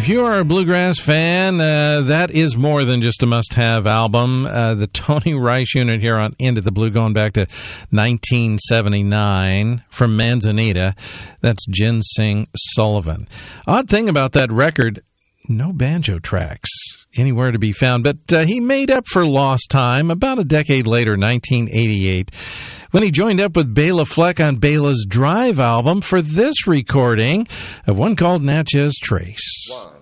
If you are a bluegrass fan, that is more than just a must-have album. The Tony Rice Unit here on Into the Blue, going back to 1979 from Manzanita. That's Ginseng Sullivan. Odd thing about that record, no banjo tracks anywhere to be found, but he made up for lost time about a decade later, 1988, when he joined up with Bela Fleck on Bela's Drive album for this recording of one called Natchez Trace. 1